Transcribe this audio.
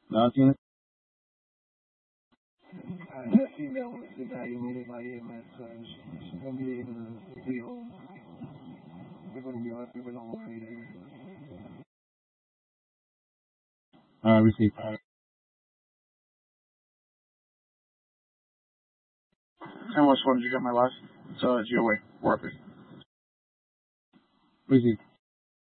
¿Nada tiene? Female was evaluated by EMS. She's going to be able to feel. They're going to be all right there. Received. 10 West 1, did you get my last? It's your way. Working. Received.